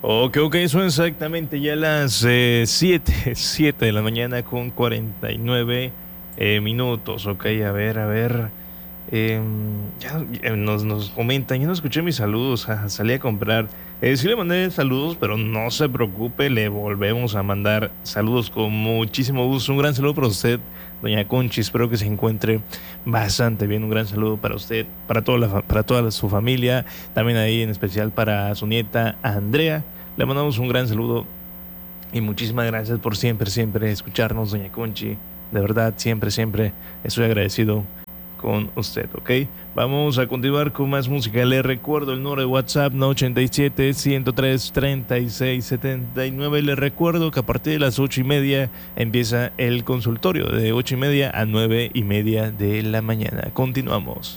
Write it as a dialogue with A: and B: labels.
A: Ok, son exactamente ya las 7 de la mañana con 49 minutos. Ok, a ver. Nos comentan, ya no escuché mis saludos, salí a comprar. Sí le mandé saludos, pero no se preocupe, le volvemos a mandar saludos con muchísimo gusto. Un gran saludo para usted, doña Conchi, espero que se encuentre bastante bien. Un gran saludo para usted, para toda su familia, también ahí en especial para su nieta Andrea. Le mandamos un gran saludo y muchísimas gracias por siempre escucharnos, doña Conchi. De verdad, siempre estoy agradecido con usted, ¿ok? Vamos a continuar con más música. Le recuerdo el número de WhatsApp, no 87-103-3679. Le recuerdo que a partir de las 8:30 empieza el consultorio, de 8:30 a 9:30 de la mañana. Continuamos.